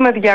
έχουμε 200,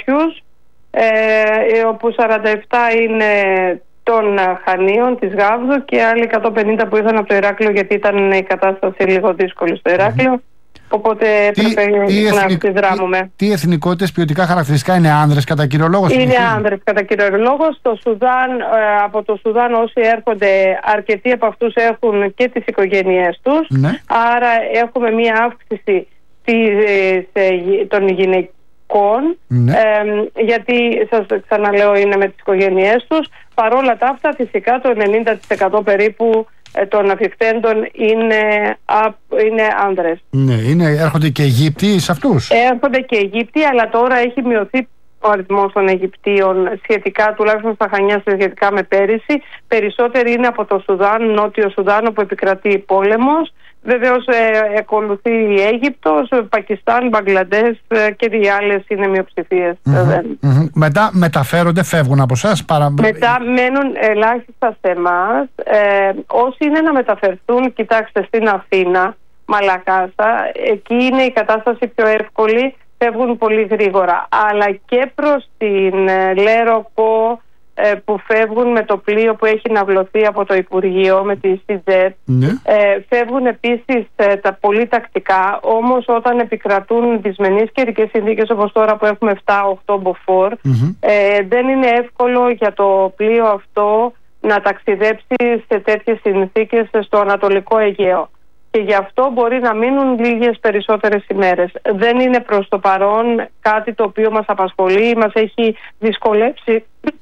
όπου 47 είναι των Χανίων, της Γάβδου, και άλλοι 150 που ήρθαν από το Ηράκλειο, γιατί ήταν η κατάσταση λίγο δύσκολη στο Ηράκλειο. Οπότε έπρεπε να αντιδράμουμε. Τι εθνικότητες, ποιοτικά χαρακτηριστικά είναι άνδρες κατά κύριο λόγο? Είναι άνδρες κατά κύριο λόγο. Στο Σουδάν, από το Σουδάν όσοι έρχονται, αρκετοί από αυτούς έχουν και τις οικογένειές τους. Ναι. Άρα έχουμε μία αύξηση των γυναικών. Ναι. Γιατί σας ξαναλέω είναι με τις οικογένειές τους. Παρόλα τα αυτά, φυσικά το 90% περίπου των αφιχθέντων είναι άνδρες. Ναι, έρχονται και Αιγύπτιοι σε αυτούς. Έρχονται και Αιγύπτιοι, αλλά τώρα έχει μειωθεί ο αριθμός των Αιγυπτίων σχετικά, τουλάχιστον στα Χανιά, σχετικά με πέρυσι. Περισσότεροι είναι από το Σουδάν, Νότιο Σουδάν, όπου επικρατεί πόλεμος. Βεβαίως ακολουθεί η Αίγυπτος, Πακιστάν, Μπαγκλαντές και οι άλλες είναι μειοψηφίες. Μετά μεταφέρονται, φεύγουν από εσάς? Μετά μένουν ελάχιστα σε εμάς. Όσοι είναι να μεταφερθούν, κοιτάξτε, στην Αθήνα, Μαλακάσα, εκεί είναι η κατάσταση πιο εύκολη, φεύγουν πολύ γρήγορα. Αλλά και προς την Λέροκο, που φεύγουν με το πλοίο που έχει ναυλωθεί από το Υπουργείο με τη CZ, φεύγουν επίσης τα πολύ τακτικά. Όμως όταν επικρατούν δυσμενείς καιρικές συνθήκες όπως τώρα που έχουμε 7-8 μποφόρ, δεν είναι εύκολο για το πλοίο αυτό να ταξιδέψει σε τέτοιες συνθήκες στο Ανατολικό Αιγαίο. Και γι' αυτό μπορεί να μείνουν λίγες περισσότερες ημέρες. Δεν είναι προς το παρόν κάτι το οποίο μας απασχολεί, μας έχει δυσκολέψει.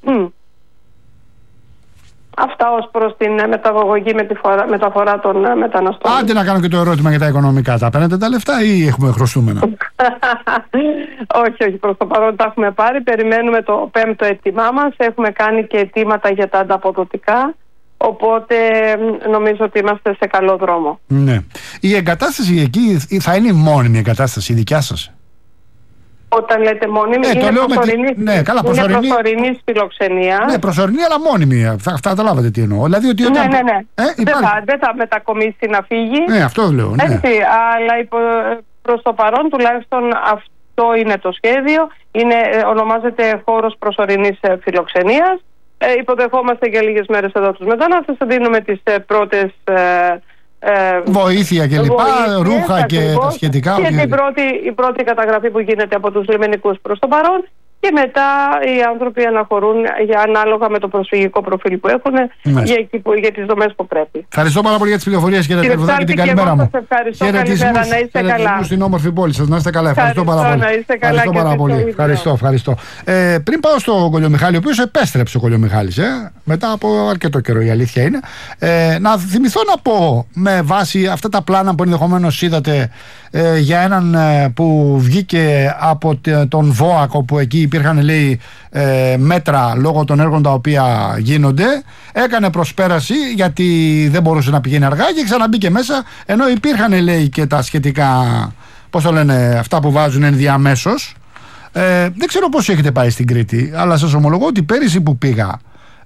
Αυτά ως προς την μεταγωγή μεταφορά των μεταναστών. Άντε να κάνω και το ερώτημα για τα οικονομικά. Τα παίρνετε τα λεφτά ή έχουμε χρωστούμενα? Όχι, προς το παρόν τα έχουμε πάρει. Περιμένουμε το 5ο αίτημά μας. Έχουμε κάνει και αιτήματα για τα ανταποδοτικά. Οπότε νομίζω ότι είμαστε σε καλό δρόμο. Ναι. Η εγκατάσταση εκεί θα είναι η μόνιμη εγκατάσταση, η δικιά σας? Όταν λέτε μόνιμη, είναι προσωρινής φιλοξενία. Ναι, προσωρινή αλλά μόνιμη. Θα καταλάβατε τι εννοώ. Δηλαδή ότι όταν... Ναι. Δεν θα μετακομίσει να φύγει. Ναι, αυτό λέω. Ναι. Έτσι, αλλά προς το παρόν τουλάχιστον αυτό είναι το σχέδιο. Ονομάζεται χώρος προσωρινής φιλοξενίας. Υποδεχόμαστε για λίγες μέρες εδώ τους μετανάστες. Δίνουμε τις πρώτες... βοήθεια και λοιπά, ρούχα και τα σχετικά. Και η πρώτη καταγραφή που γίνεται από τους λιμενικούς προς το παρόν, και μετά οι άνθρωποι αναχωρούν ανάλογα με το προσφυγικό προφίλ που έχουν για τις δομές που πρέπει. Ευχαριστώ πάρα πολύ για τις πληροφορίες, κύριε Τερβουδάκη, και την καλημέρα μου. Ευχαριστώ, καλημέρα, να είστε καλά. Στην όμορφη πόλη σας, να είστε καλά. Ευχαριστώ πάρα πολύ. Ευχαριστώ. Πριν πάω στο Κολιομιχάλη, ο οποίος επέστρεψε ο Κολιομιχάλης μετά από αρκετό καιρό, η αλήθεια είναι, να θυμηθώ να πω, με βάση αυτά τα πλάνα που ενδεχομένως είδατε για έναν που βγήκε από τον ΒΟΑΚ, όπου εκεί υπήρχαν, λέει, μέτρα λόγω των έργων τα οποία γίνονται, έκανε προσπέραση γιατί δεν μπορούσε να πηγαίνει αργά και ξαναμπήκε μέσα, ενώ υπήρχαν, λέει, και τα σχετικά, πώς το λένε, αυτά που βάζουν ενδιαμέσως. Δεν ξέρω πώς έχετε πάει στην Κρήτη, αλλά σας ομολογώ ότι πέρυσι που πήγα,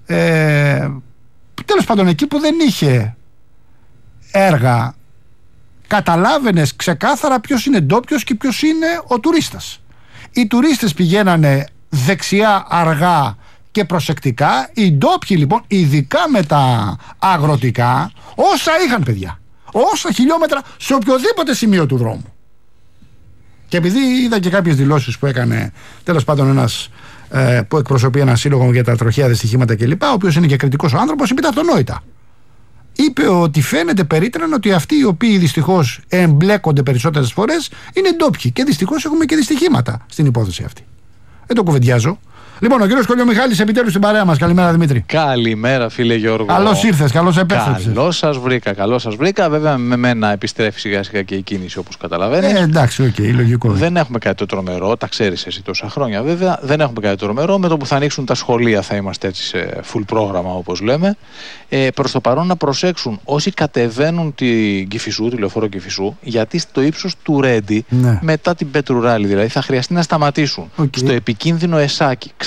τέλος πάντων εκεί που δεν είχε έργα, καταλάβαινες ξεκάθαρα ποιος είναι ντόπιος και ποιος είναι ο τουρίστας. Οι τουρίστες πηγαίνανε δεξιά, αργά και προσεκτικά. Οι ντόπιοι λοιπόν, ειδικά με τα αγροτικά, όσα είχαν, παιδιά, όσα χιλιόμετρα σε οποιοδήποτε σημείο του δρόμου. Και επειδή είδα και κάποιες δηλώσεις που έκανε, τέλος πάντων, ένας που εκπροσωπεί ένα σύλλογο για τα τροχαία δυστυχήματα κλπ., ο οποίος είναι και κριτικός ο άνθρωπος, είπε τα αυτονόητα. Είπε ότι φαίνεται περίτρανα ότι αυτοί οι οποίοι δυστυχώς εμπλέκονται περισσότερες φορές είναι ντόπιοι. Και δυστυχώς έχουμε και δυστυχήματα στην υπόθεση αυτή. Δεν το κουβεντιάζω. Λοιπόν, ο κύριος Κολιομιχάλης επιτέλους στην παρέα μας. Καλημέρα, Δημήτρη. Καλημέρα, φίλε Γιώργο. Καλώς ήρθες, καλώς επέστρεψες. Καλώς σας βρήκα. Βέβαια, με μένα επιστρέφει σιγά σιγά και η κίνηση, όπως καταλαβαίνεις. Εντάξει, λογικό. Δεν έχουμε κάτι το τρομερό, τα ξέρεις εσύ τόσα χρόνια βέβαια. Δεν έχουμε κάτι το τρομερό. Με το που θα ανοίξουν τα σχολεία θα είμαστε έτσι σε full πρόγραμμα, όπως λέμε. Προς το παρόν να προσέξουν όσοι κατεβαίνουν την Κηφισού, τη λεωφόρο Κηφισού, γιατί στο ύψος του Ρέντι, μετά την Πετρουράλη δηλαδή, θα χρειαστεί να σταματήσουν στο επικίνδυνο Εσάκι.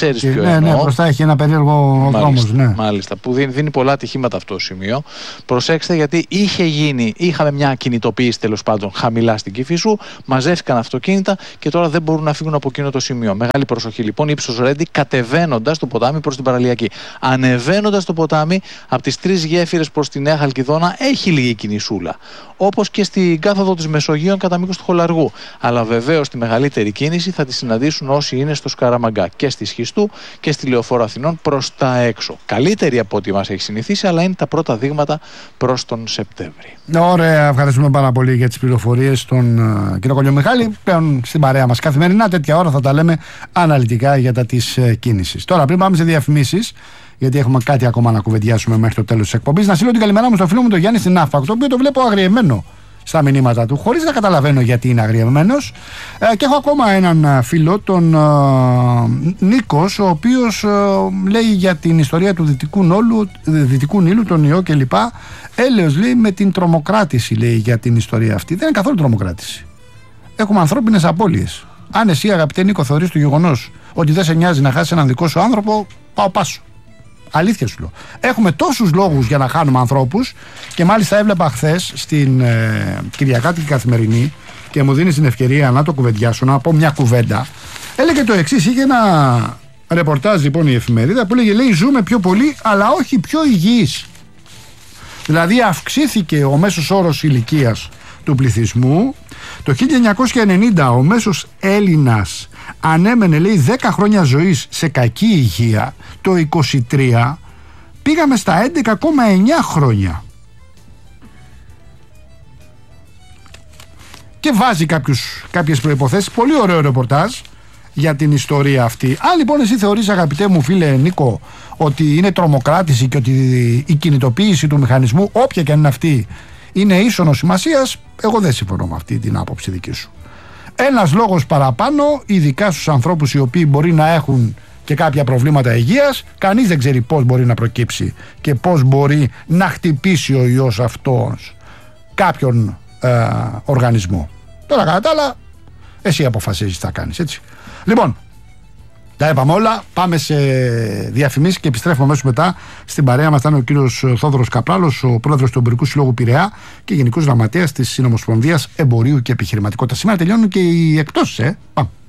ξέρεις ποιο εννοώ. Ναι, μπροστά έχει ένα περίεργο δρόμος. Ναι. Μάλιστα, που δίνει πολλά ατυχήματα αυτό το σημείο. Προσέξτε, γιατί είχαμε μια κινητοποίηση τέλος πάντων χαμηλά στην Κηφισού, μαζεύτηκαν αυτοκίνητα και τώρα δεν μπορούν να φύγουν από εκείνο το σημείο. Μεγάλη προσοχή λοιπόν, ύψος Ρέντι, κατεβαίνοντας το ποτάμι προς την παραλιακή. Ανεβαίνοντας το ποτάμι από τις 3 γέφυρες προς τη Νέα Χαλκιδόνα έχει λίγη κινησούλα. Όπως και στην κάθοδο της Μεσογείων κατά μήκος του Χολαργού. Αλλά βεβαίως τη μεγαλύτερη κίνηση θα τη συναντήσουν όσοι είναι στο Σκαραμαγκά και στη Σχιστού και στη Λεωφόρο Αθηνών προς τα έξω. Καλύτερη από ό,τι μας έχει συνηθίσει, αλλά είναι τα πρώτα δείγματα προς τον Σεπτέμβρη. Ωραία, ευχαριστούμε πάρα πολύ για τις πληροφορίες τον κύριο Κολιομιχάλη. Πλέον στην παρέα μας καθημερινά, τέτοια ώρα θα τα λέμε αναλυτικά για τα της κίνησης. Τώρα, πριν πάμε σε διαφημίσεις, γιατί έχουμε κάτι ακόμα να κουβεντιάσουμε μέχρι το τέλος της εκπομπής, να στείλω την καλημέρα μου στο φίλο μου τον Γιάννη στην Άφακ, το οποίο το βλέπω αγριεμένο στα μηνύματα του, χωρίς να καταλαβαίνω γιατί είναι αγριεμένος. Και έχω ακόμα έναν φίλο, τον Νίκος, ο οποίος λέει για την ιστορία του Δυτικού Νείλου, τον ιό κλπ. Έλεος, λέει, με την τρομοκράτηση, λέει, για την ιστορία αυτή. Δεν είναι καθόλου τρομοκράτηση. Έχουμε ανθρώπινες απώλειες. Αν εσύ, αγαπητέ Νίκο, θεωρείς το γεγονός ότι δεν σε νοιάζει να χάσεις έναν δικό σου άνθρωπο, πάω πάσου. Αλήθεια σου λέω. Έχουμε τόσους λόγους για να χάνουμε ανθρώπους, και μάλιστα έβλεπα χθες στην Κυριακάτικη Καθημερινή και μου δίνει την ευκαιρία να το κουβεντιάσω, να πω μια κουβέντα. Έλεγε το εξής: είχε ένα ρεπορτάζ λοιπόν η εφημερίδα που λέει ζούμε πιο πολύ αλλά όχι πιο υγιείς. Δηλαδή αυξήθηκε ο μέσος όρος ηλικίας του πληθυσμού. Το 1990 ο μέσος Έλληνας ανέμενε, λέει, 10 χρόνια ζωής σε κακή υγεία. Το 23 πήγαμε στα 11,9 χρόνια. Και βάζει κάποιες προϋποθέσεις. Πολύ ωραίο ρεπορτάζ για την ιστορία αυτή. Αν λοιπόν εσύ θεωρείς, αγαπητέ μου φίλε Νίκο, ότι είναι τρομοκράτηση και ότι η κινητοποίηση του μηχανισμού, όποια και αν είναι αυτή, είναι ίσονος σημασίας, εγώ δεν συμφωνώ με αυτή την άποψη δική σου. Ένας λόγος παραπάνω, ειδικά στους ανθρώπους οι οποίοι μπορεί να έχουν και κάποια προβλήματα υγείας, κανείς δεν ξέρει πώς μπορεί να προκύψει και πώς μπορεί να χτυπήσει ο ιός αυτός κάποιον οργανισμό. Τώρα κατά τα άλλα, εσύ αποφασίζεις τι θα κάνεις, έτσι. Λοιπόν, τα είπαμε όλα, πάμε σε διαφημίσεις και επιστρέφουμε αμέσως μετά. Στην παρέα μας ήταν ο κύριος Θόδωρος Καπράλος, ο πρόεδρος του Εμπορικού Συλλόγου Πειραιά και γενικός γραμματέας της Συνομοσπονδίας Εμπορίου και Επιχειρηματικότητας. Σήμερα τελειώνουν και οι εκτόσεις, Πάμε.